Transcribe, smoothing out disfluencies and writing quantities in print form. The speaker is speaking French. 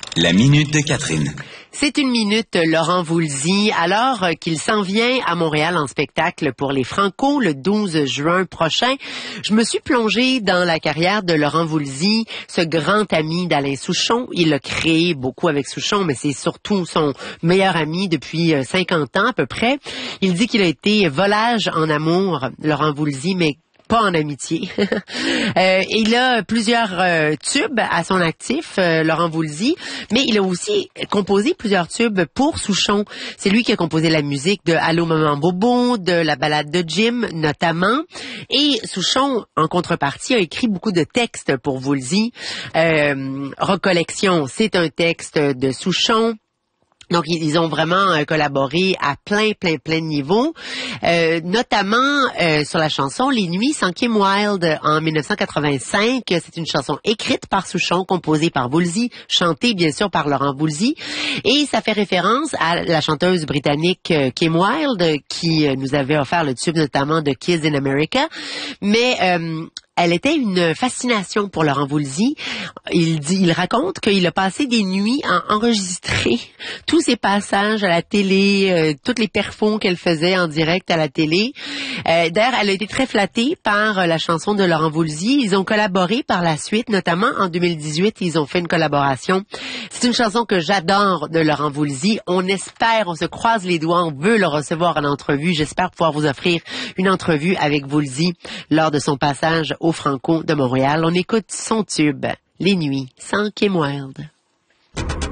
La minute de Catherine. C'est une minute, Laurent Voulzy, alors qu'il s'en vient à Montréal en spectacle pour les Franco le 12 juin prochain. Je me suis plongée dans la carrière de Laurent Voulzy, ce grand ami d'Alain Souchon. Il a créé beaucoup avec Souchon, mais c'est surtout son meilleur ami depuis 50 ans à peu près. Il dit qu'il a été volage en amour, Laurent Voulzy, mais pas en amitié. Il a plusieurs tubes à son actif, Laurent Voulzy, mais il a aussi composé plusieurs tubes pour Souchon. C'est lui qui a composé la musique de Allô Maman Bobo, de la balade de Jim notamment. Et Souchon, en contrepartie, a écrit beaucoup de textes pour Voulzy. Recollection, c'est un texte de Souchon. Donc, ils ont vraiment collaboré à plein de niveaux, notamment sur la chanson Les Nuits sans Kim Wilde en 1985. C'est une chanson écrite par Souchon, composée par Voulzy, chantée bien sûr par Laurent Voulzy. Et ça fait référence à la chanteuse britannique Kim Wilde qui nous avait offert le tube notamment de Kids in America. Mais elle était une fascination pour Laurent Voulzy. Il raconte qu'il a passé des nuits à enregistrer tous ses passages à la télé, toutes les perfos qu'elle faisait en direct à la télé. D'ailleurs, elle a été très flattée par la chanson de Laurent Voulzy. Ils ont collaboré par la suite, notamment en 2018, ils ont fait une collaboration. C'est une chanson que j'adore de Laurent Voulzy. On espère, on se croise les doigts, on veut le recevoir en entrevue. J'espère pouvoir vous offrir une entrevue avec Voulzy lors de son passage au Franco de Montréal. On écoute son tube, Les Nuits sans Kim Wilde.